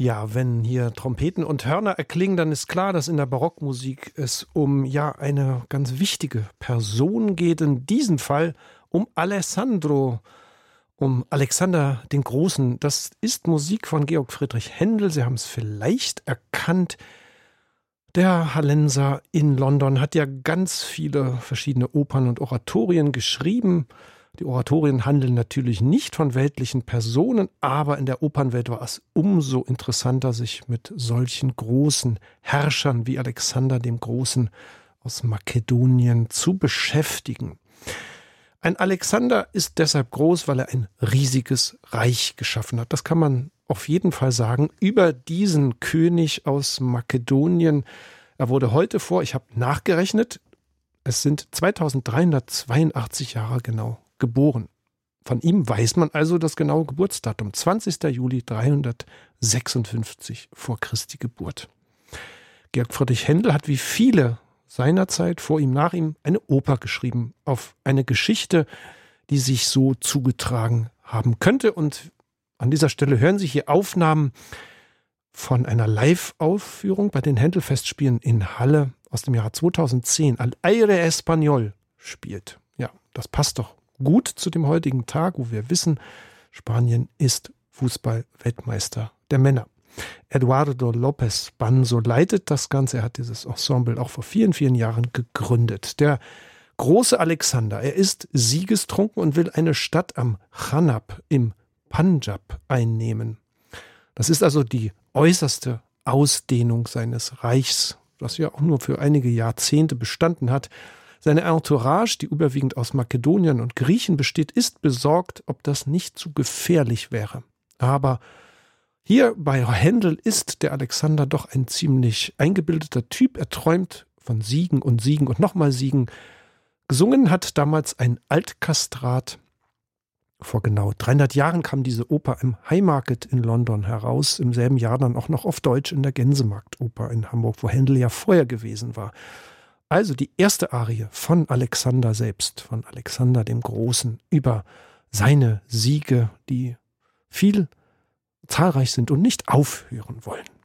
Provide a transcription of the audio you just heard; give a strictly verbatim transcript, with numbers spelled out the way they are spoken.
Ja, wenn hier Trompeten und Hörner erklingen, dann ist klar, dass in der Barockmusik es um ja eine ganz wichtige Person geht. In diesem Fall um Alessandro, um Alexander den Großen. Das ist Musik von Georg Friedrich Händel. Sie haben es vielleicht erkannt. Der Hallenser in London hat ja ganz viele verschiedene Opern und Oratorien geschrieben. Die Oratorien handeln natürlich nicht von weltlichen Personen, aber in der Opernwelt war es umso interessanter, sich mit solchen großen Herrschern wie Alexander dem Großen aus Makedonien zu beschäftigen. Ein Alexander ist deshalb groß, weil er ein riesiges Reich geschaffen hat. Das kann man auf jeden Fall sagen, über diesen König aus Makedonien. Er wurde heute vor, ich habe nachgerechnet, es sind zweitausenddreihundertzweiundachtzig Jahre genau geboren. Von ihm weiß man also das genaue Geburtsdatum, zwanzigster Juli dreihundertsechsundfünfzig vor Christi Geburt. Georg Friedrich Händel hat wie viele seiner Zeit, vor ihm, nach ihm, eine Oper geschrieben auf eine Geschichte, die sich so zugetragen haben könnte. Und an dieser Stelle hören Sie hier Aufnahmen von einer Live-Aufführung bei den Händel-Festspielen in Halle aus dem Jahr zweitausendzehn. Al Aire Español spielt. Ja, das passt doch gut zu dem heutigen Tag, wo wir wissen, Spanien ist Fußball-Weltmeister der Männer. Eduardo López Banzo leitet das Ganze. Er hat dieses Ensemble auch vor vielen, vielen Jahren gegründet. Der große Alexander, er ist siegestrunken und will eine Stadt am Chanab im Panjab einnehmen. Das ist also die äußerste Ausdehnung seines Reichs, das ja auch nur für einige Jahrzehnte bestanden hat. Seine Entourage, die überwiegend aus Makedoniern und Griechen besteht, ist besorgt, ob das nicht zu gefährlich wäre. Aber hier bei Händel ist der Alexander doch ein ziemlich eingebildeter Typ. Er träumt von Siegen und Siegen und nochmal Siegen. Gesungen hat damals ein Altkastrat. Vor genau dreihundert Jahren kam diese Oper im Haymarket in London heraus. Im selben Jahr dann auch noch auf Deutsch in der Gänsemarktoper in Hamburg, wo Händel ja vorher gewesen war. Also die erste Arie von Alexander selbst, von Alexander dem Großen, über seine Siege, die viel zahlreich sind und nicht aufhören wollen.